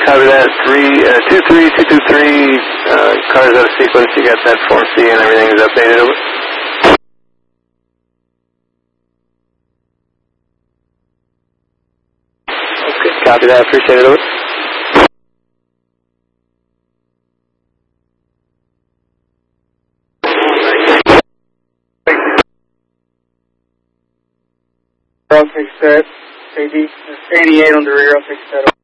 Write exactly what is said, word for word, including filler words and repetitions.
Copy that. Three, uh, two three two two three. Uh, cars out of sequence. You got that Form C and everything is updated. Over. Okay. Copy that. Appreciate it. Over. I'll fix that. J D, eighty-eight on the rear. I'll fix that.